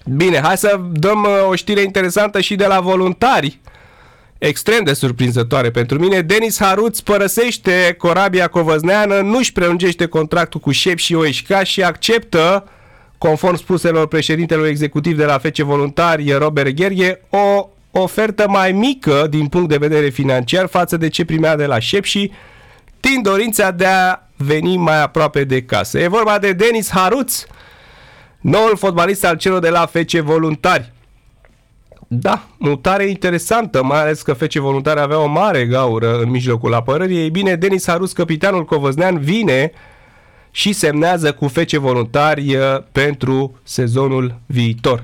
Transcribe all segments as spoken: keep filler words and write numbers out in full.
Bine, hai să dăm o știre interesantă și de la voluntari. Extrem de surprinzătoare pentru mine. Denis Haruț părăsește Corabia Covăzneană, nu-și prelungește contractul cu Șep și O S K și acceptă, conform spuselor președintelui executiv de la F C Voluntari, Robert Gherghe, o ofertă mai mică din punct de vedere financiar față de ce primea de la Șep și din dorința de a veni mai aproape de casă. E vorba de Denis Haruț, noul fotbalist al celor de la F C Voluntari. Da, mutare interesantă, mai ales că F C Voluntari avea o mare gaură în mijlocul apărării. Ei bine, Denis Haruț, capitanul covăznean, vine și semnează cu F C Voluntari pentru sezonul viitor.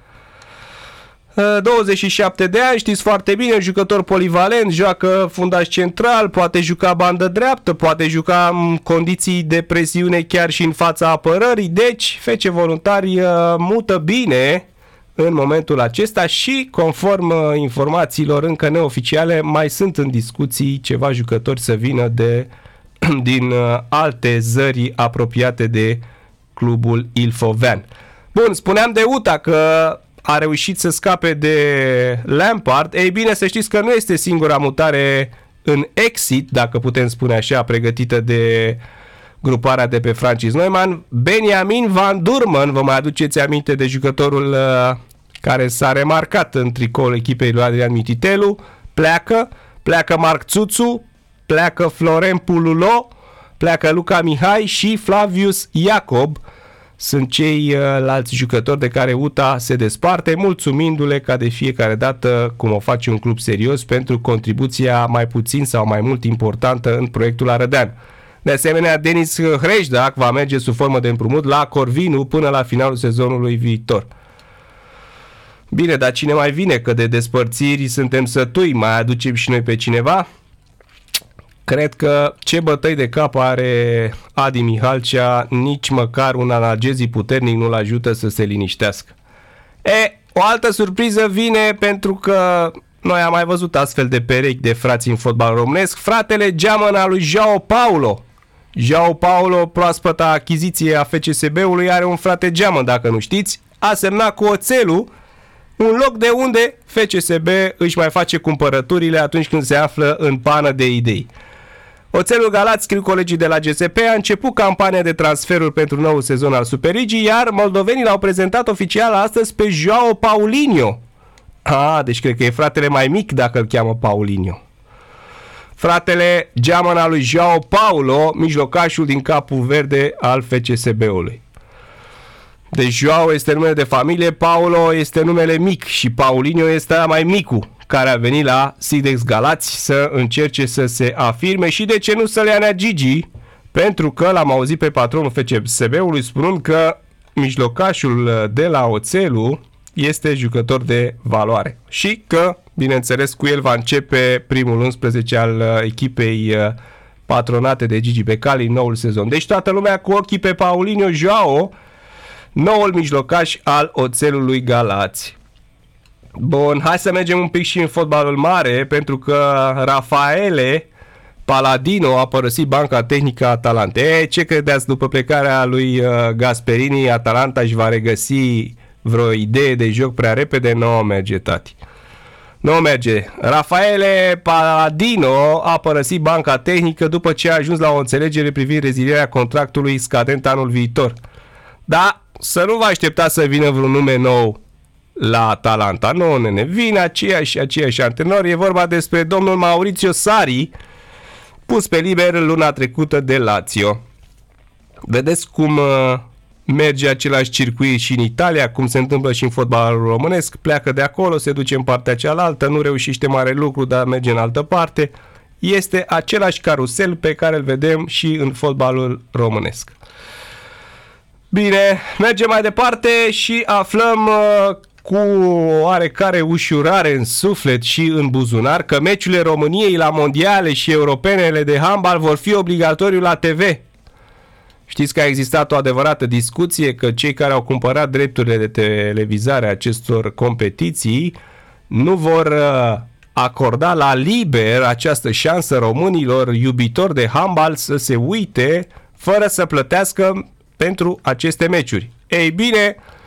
douăzeci și șapte de ani, știți foarte bine, jucător polivalent, joacă fundaș central, poate juca bandă dreaptă, poate juca în condiții de presiune chiar și în fața apărării, deci F C Voluntari mută bine în momentul acesta și, conform informațiilor încă neoficiale, mai sunt în discuții ceva jucători să vină de, din alte zări apropiate de clubul ilfovean. Bun, spuneam de U T A că a reușit să scape de Lampard. Ei bine, să știți că nu este singura mutare în exit, dacă putem spune așa, pregătită de gruparea de pe Francis Neumann. Benjamin Van Durman, vă mai aduceți aminte de jucătorul uh, care s-a remarcat în tricoul echipei lui Adrian Mititelu, pleacă, pleacă Marc Țuțu, pleacă Floren Pululo, pleacă Luca Mihai și Flavius Iacob. Sunt ceilalți jucători de care U T A se desparte, mulțumindu-le ca de fiecare dată, cum o face un club serios, pentru contribuția mai puțin sau mai mult importantă în proiectul arădean. De asemenea, Denis Hrejdac va merge sub formă de împrumut la Corvinu până la finalul sezonului viitor. Bine, dar cine mai vine? Că de despărțiri suntem sătui, mai aducem și noi pe cineva? Cred că ce bătăi de cap are Adi Mihalcea, nici măcar un analgezic puternic nu-l ajută să se liniștească. E, o altă surpriză vine pentru că noi am mai văzut astfel de perechi de frați în fotbal românesc. Fratele geamăn al lui João Paulo. João Paulo, proaspăta achiziție a F C S B-ului, are un frate geamăn, dacă nu știți. A semnat cu Oțelul, un loc de unde F C S B își mai face cumpărăturile atunci când se află în pană de idei. Oțelul Galați, scriu colegii de la G S P, a început campania de transferuri pentru noul sezon al Superligii, iar moldovenii l-au prezentat oficial astăzi pe João Paulinho. Ah, deci cred că e fratele mai mic dacă îl cheamă Paulinho. Fratele geamăn al lui João Paulo, mijlocașul din Capul Verde al F C S B-ului. Deci João este numele de familie, Paulo este numele mic și Paulinho este mai micu, care a venit la Sidex Galați să încerce să se afirme și de ce nu să le ia Nea Gigi, pentru că l-am auzit pe patronul F C S B-ului spunând că mijlocașul de la Oțelul este jucător de valoare și că, bineînțeles, cu el va începe primul unsprezece al echipei patronate de Gigi Becali în noul sezon. Deci toată lumea cu ochii pe Paulinho João, noul mijlocaș al Oțelului Galați. Bun, hai să mergem un pic și în fotbalul mare, pentru că Rafaele Paladino a părăsit banca tehnică a Atalantei. E, ce credeți, după plecarea lui Gasperini, Atalanta își va regăsi vreo idee de joc prea repede? Nu merge, tati. Nu merge. Rafaele Paladino a părăsit banca tehnică după ce a ajuns la o înțelegere privind rezilierea contractului scadent anul viitor. Da, să nu vă așteptați să vină vreun nume nou la Atalanta. Nu, nene, vine aceiași, aceiași antrenori. E vorba despre domnul Maurizio Sarri, pus pe liber luna trecută de Lazio. Vedeți cum uh, merge același circuit și în Italia, cum se întâmplă și în fotbalul românesc. Pleacă de acolo, se duce în partea cealaltă, nu reușește mare lucru, dar merge în altă parte. Este același carusel pe care îl vedem și în fotbalul românesc. Bine, mergem mai departe și aflăm uh, cu oarecare ușurare în suflet și în buzunar că meciurile României la mondiale și europenele de handbal vor fi obligatoriu la T V. Știți că a existat o adevărată discuție că cei care au cumpărat drepturile de televizare a acestor competiții nu vor uh, acorda la liber această șansă românilor iubitori de handbal să se uite fără să plătească pentru aceste meciuri. Ei bine,